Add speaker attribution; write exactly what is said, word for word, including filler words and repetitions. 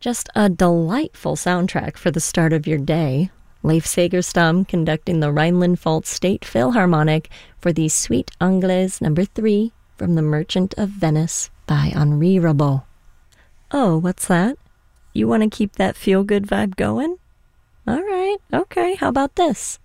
Speaker 1: Just a delightful soundtrack for the start of your day. Leif Segerstam conducting the Rhineland-Pfalz State Philharmonic for the Suite Anglaise number three from The Merchant of Venice by Henri Rabault. Oh, what's that? You want to keep that feel-good vibe going? All right, okay, how about this?